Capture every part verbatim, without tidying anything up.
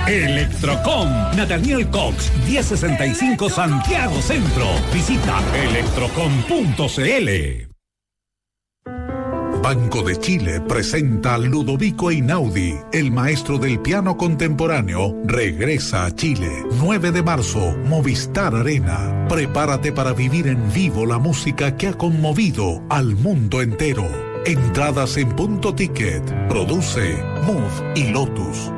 Electrocom, Nathaniel Cox, diez sesenta y cinco Santiago Centro. Visita electrocom punto c l. Banco de Chile presenta a Ludovico Einaudi, el maestro del piano contemporáneo, regresa a Chile. nueve de marzo, Movistar Arena. Prepárate para vivir en vivo la música que ha conmovido al mundo entero. Entradas en Punto Ticket. Produce Move y Lotus.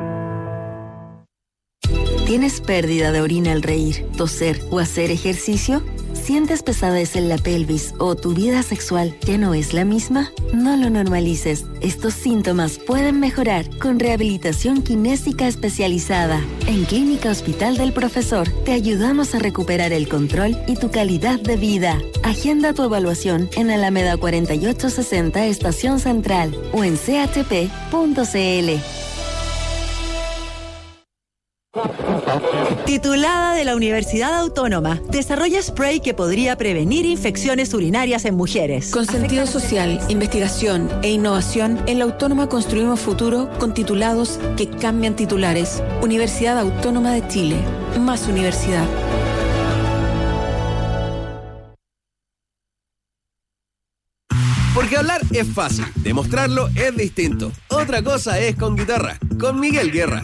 ¿Tienes pérdida de orina al reír, toser o hacer ejercicio? ¿Sientes pesadez en la pelvis o tu vida sexual ya no es la misma? No lo normalices. Estos síntomas pueden mejorar con rehabilitación kinésica especializada. En Clínica Hospital del Profesor te ayudamos a recuperar el control y tu calidad de vida. Agenda tu evaluación en Alameda cuarenta y ocho sesenta Estación Central o en c h p punto c l. Titulada de la Universidad Autónoma, desarrolla spray que podría prevenir infecciones urinarias en mujeres. Con sentido social, investigación e innovación, en la Autónoma construimos futuro con titulados que cambian titulares. Universidad Autónoma de Chile. Más universidad. Porque hablar es fácil, demostrarlo es distinto. Otra cosa es con guitarra, con Miguel Guerra.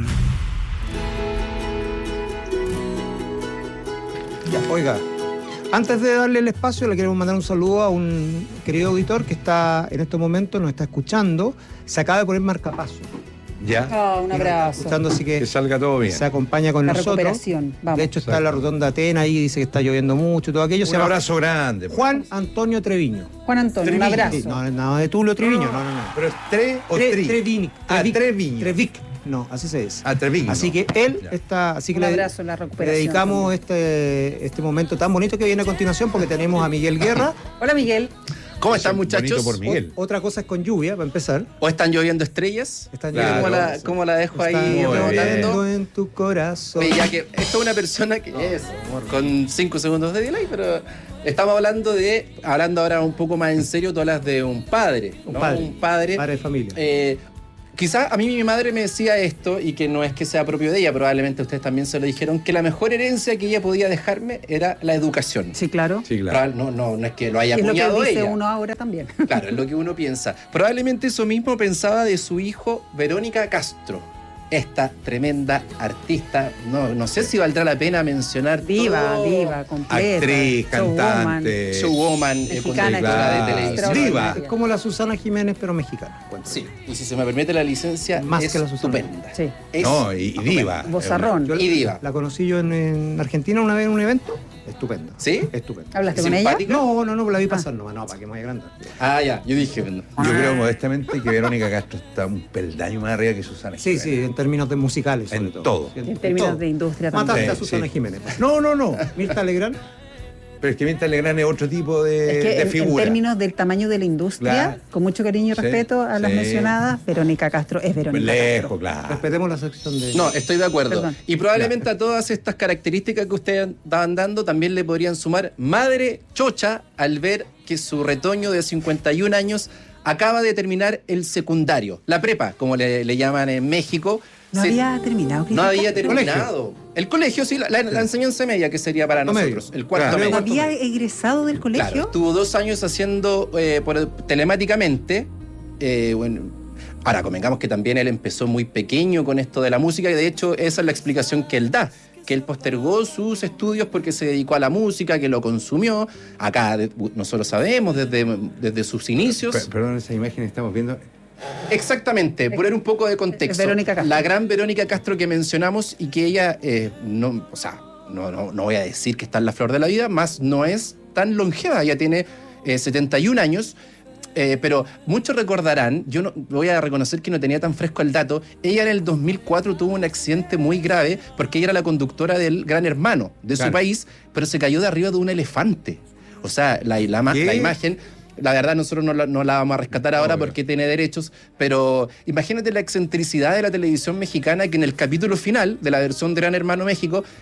Ya, oiga, antes de darle el espacio, le queremos mandar un saludo a un querido auditor que está en estos momentos, nos está escuchando. Se acaba de poner marcapaso. Ya. Oh, un abrazo. Escuchando, así que, que salga todo bien. Se acompaña con la nosotros. Recuperación. Vamos. De hecho, está en la rotonda Atenas ahí, dice que está lloviendo mucho, todo aquello. Un se abrazo llama grande. Juan Antonio Treviño. Juan Antonio, Treviño. un abrazo. Sí, no, nada de Tulio Treviño, no, no, no. ¿Pero es tre o Tre, tri? Treviño. Ah, Treviño. Trevic. No, así se dice. Ah, Treviño. Así que él ya está. Así que un le, abrazo en la recuperación. le dedicamos este, este momento tan bonito que viene a continuación porque tenemos a Miguel Guerra. Hola, Miguel. ¿Cómo están, muchachos? Por Miguel. O, otra cosa es con lluvia, para empezar. ¿O están lloviendo estrellas? Están Claro. lloviendo. ¿Cómo, la, ¿Cómo la dejo Están ahí rebotando? lloviendo en tu corazón. Oye, ya que esto es una persona que es con cinco segundos de delay, pero estamos hablando de, hablando ahora un poco más en serio, tú hablas de un padre, ¿no? Un padre. Un padre. Padre de familia. Eh, Quizás a mí mi madre me decía esto, y que no es que sea propio de ella, probablemente ustedes también se lo dijeron, que la mejor herencia que ella podía dejarme era la educación. Sí, claro. Sí, claro. No, no, no es que lo haya Es lo acuñado que dice ella. uno ahora también. Claro, es lo que uno piensa. Probablemente eso mismo pensaba de su hijo Verónica Castro. Esta tremenda artista, no, no sé si valdrá la pena mencionar Diva, todo. diva, completa. Actriz, showwoman. cantante. Showwoman, eh, Mexicana, conductora claro. de televisión. Diva. Es como la Susana Jiménez, pero mexicana. Cuenta. Sí, y si se me permite la licencia, Más es que la Susana. estupenda. Sí. Es No, y, y diva. Vozarrón. Yo Y diva. La conocí yo en, en Argentina una vez en un evento. Estupenda. ¿Sí? Estupenda. ¿Hablaste con ella? ¿Simpática? No, no, no, la vi pasar nomás. No, para que me vaya grande. Ah, ya, yo dije. No. Yo creo modestamente que Verónica Castro está un peldaño más arriba que Susana Sí, Jiménez. sí, en términos de musicales. Sobre En todo. todo. Sí, En términos todo. de industria Mataste también. a Susana Sí. Jiménez. No, no, no. Mirta Legrand. Pero es que Mirta Legrand es otro tipo de, Es que de en, en figura. términos del tamaño de la industria, Claro. con mucho cariño y Sí, respeto a las sí. mencionadas, Verónica Castro es Verónica Lejos, Castro. claro. Respetemos la sección de. No, estoy de acuerdo. Perdón. Y probablemente a todas estas características que ustedes estaban dando también le podrían sumar madre chocha al ver que su retoño de cincuenta y un años acaba de terminar el secundario, la prepa, como le, le llaman en México. No Se- había terminado. No había Cristina? terminado. El colegio, sí, la, la- la enseñanza media que sería para Cuarto nosotros. medio. El cuarto Claro. ¿No medio. había egresado del colegio? Claro, estuvo dos años haciendo eh, por, telemáticamente. Eh, bueno, ahora, convengamos que también él empezó muy pequeño con esto de la música, y de hecho esa es la explicación que él da, que él postergó sus estudios porque se dedicó a la música, que lo consumió. Acá de- nosotros sabemos desde, desde sus inicios. Per- Perdón, esa imagen que estamos viendo. Exactamente, poner un poco de contexto. Es Verónica Castro. La gran Verónica Castro que mencionamos, y que ella, eh, no, o sea, no, no, no voy a decir que está en la flor de la vida, más no es tan longeva, ella tiene eh, setenta y un años, eh, pero muchos recordarán, yo no, voy a reconocer que no tenía tan fresco el dato, ella en el dos mil cuatro tuvo un accidente muy grave porque ella era la conductora del Gran Hermano de su Claro. país, pero se cayó de arriba de un elefante. O sea, la, la, ma- ¿Qué? la imagen... La verdad nosotros no la, no la vamos a rescatar ahora Obvio. porque tiene derechos, pero imagínate la excentricidad de la televisión mexicana, que en el capítulo final de la versión de Gran Hermano México,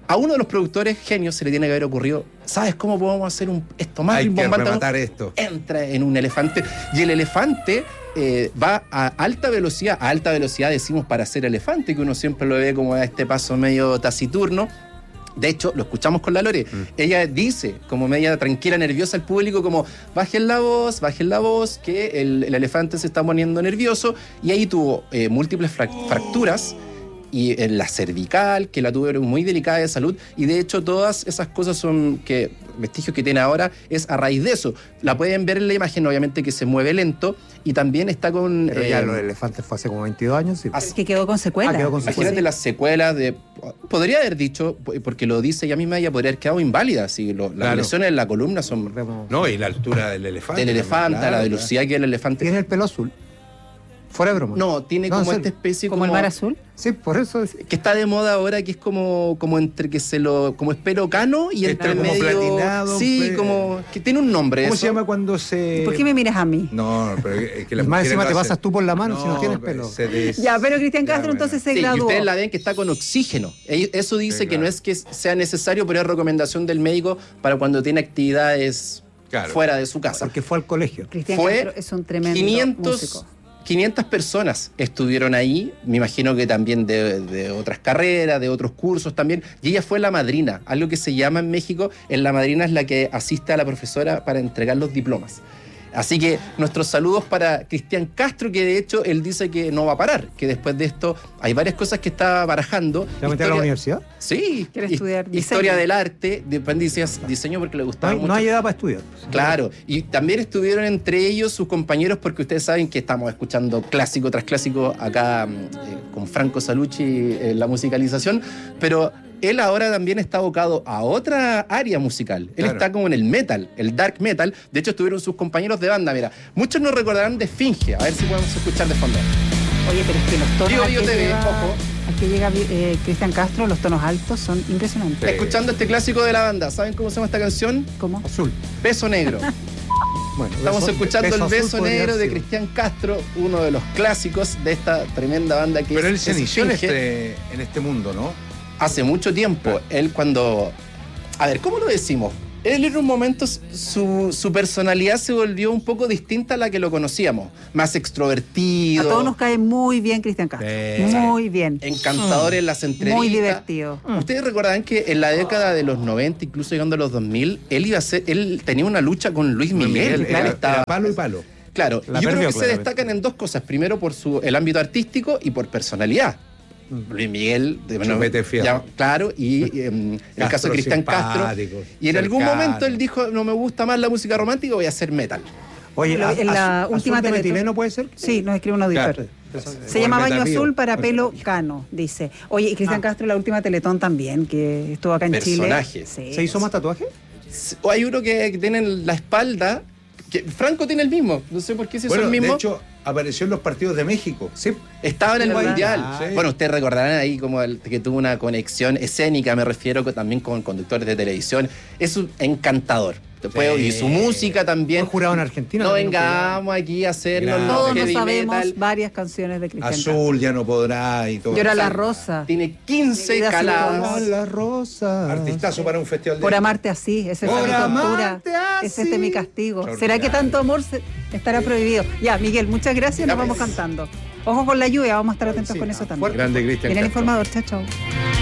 A uno de los productores genios se le tiene que haber ocurrido, ¿sabes cómo podemos hacer un, esto más Hay que rimbombante? rematar esto. Entra en un elefante y el elefante eh, va a alta velocidad. A alta velocidad decimos para ser elefante, que uno siempre lo ve como a este paso medio taciturno. De hecho, lo escuchamos con la Lore. Mm. Ella dice, como media tranquila, nerviosa al público, como bajen la voz, bajen la voz, que el, el elefante se está poniendo nervioso. Y ahí tuvo eh, múltiples frac- fracturas. Y en la cervical, que la tuvieron muy delicada de salud, y de hecho todas esas cosas son que vestigios que tiene ahora es a raíz de eso. La pueden ver en la imagen, obviamente que se mueve lento, y también está con... Pero ya eh, los elefantes fue hace como veintidós años. Sí. Es que quedó con secuelas. Ah, quedó con Imagínate secuelas. las secuelas de... Podría haber dicho, porque lo dice ella misma, ella podría haber quedado inválida. Si lo, las Claro. lesiones en la columna son No, y la altura del elefante. del elefante, claro, la velocidad que el elefante... Tiene el pelo azul. Fuera de broma. No, tiene No, en como serio. esta especie Como el mar azul. Sí, por eso. es- que está de moda ahora, que es como, como entre que se lo... como es pelo cano y Está entre como medio... platinado, Sí, pe- como... que tiene un nombre ¿Cómo eso. se llama cuando se...? ¿Por qué me miras a mí? No, pero es que Y las más mujeres encima lo te hacen. pasas tú por la mano si no tienes pelo. se des- Ya, pero Cristian Ya, Castro bueno. entonces se Sí, y graduó. ustedes la ven que está con oxígeno. Ell- Eso dice Sí, que claro. no es que sea necesario, pero es recomendación del médico para cuando tiene actividades Claro. fuera de su casa. Porque fue al colegio. Cristian Fue Castro es un tremendo quinientos, músico. quinientas personas estuvieron ahí, me imagino que también de, de otras carreras, de otros cursos también, y ella fue la madrina, algo que se llama en México, en la madrina es la que asiste a la profesora para entregar los diplomas. Así que nuestros saludos para Cristian Castro, que de hecho él dice que no va a parar, que después de esto hay varias cosas que está barajando. ¿Te va a meter a la universidad? Sí, Quiere his- estudiar diseño. historia del arte, después dices diseño porque le No gustaba hay, mucho. no hay edad para estudiar. Claro, y también estuvieron entre ellos sus compañeros, porque ustedes saben que estamos escuchando clásico tras clásico acá mm, eh, con Franco Salucci en la musicalización, pero él ahora también está abocado a otra área musical. Él Claro. está como en el metal, el dark metal. De hecho, estuvieron sus compañeros de banda. Mira, muchos nos recordarán de Esfinge. A ver si podemos escuchar de fondo. Oye, pero es que los tonos Bio, al Bio que T V, llega, ojo. al que llega eh, Cristian Castro, los tonos altos son impresionantes. Sí. Escuchando este clásico de la banda, ¿saben cómo se llama esta canción? ¿Cómo? Azul. Beso Negro. Bueno, Estamos beso- escuchando beso el azul Beso podría Negro haber de sido. Cristian Castro, uno de los clásicos de esta tremenda banda que Pero es él se es inició en Esfinge. este, en este mundo, ¿no? Hace mucho tiempo. Él cuando... A ver, ¿cómo lo decimos? Él en un momento su, su personalidad se volvió un poco distinta a la que lo conocíamos. Más A extrovertido. todos nos cae muy bien Cristian Castro. Sí. Muy bien. Encantador en las entrevistas. Muy divertido. Ustedes recordarán que en la década de los noventa, incluso llegando a los dos mil, él iba a ser, él tenía una lucha con Luis Miguel. Miguel, Él era, estaba- era palo y palo. Claro, La y yo creo perdió que se claramente. destacan en dos cosas. Primero, por su, el ámbito artístico y por personalidad. Luis Miguel, de, bueno, Chupete fierro. ya, claro, y eh, el Castro caso de Cristian Castro. simpático, Y en algún cercano. momento él dijo, no me gusta más la música romántica, voy a hacer metal. Oye, Lo- a- en la azul- última azul de Teletón- metileno puede ser. Sí, nos escribe un auditor. Claro. Se llama Por Baño Metal Azul Río. para pelo cano, dice. Oye, y Cristian Ah. Castro, la última Teletón también, que estuvo acá en Personaje. Chile. Sí. ¿Se hizo más tatuajes? O hay uno que, que tiene en la espalda, que Franco tiene el mismo, no sé por qué se hizo Bueno, el de mismo. hecho, apareció en los partidos de México. Sí. Estaba en el ¿Verdad? mundial. Ah, sí. Bueno, ustedes recordarán ahí como el- que tuvo una conexión escénica, me refiero co- también con conductores de televisión. Es un encantador. Te puedo- Sí. Y su música también. Fue jurado en Argentina. No también, vengamos aquí a hacernos Grande. los Todos nos heavy sabemos metal. varias canciones de Cristian Castro. Azul ya no podrá y todo. Llora la Exacto. rosa. Tiene quince Mi vida sin caladas. color. La rosa. Artistazo para un festival de... Por amarte así, esa es Por mi tortura, amarte ese es de mi castigo. Extraordinario. ¿Será que tanto amor se- estará prohibido? Ya, Miguel, muchas gracias, Ya nos vamos pues. cantando. Ojo con la lluvia, vamos a estar atentos Sí, con eso también. fuerte. Grande Cristian En el Castro. informador, chao, chao.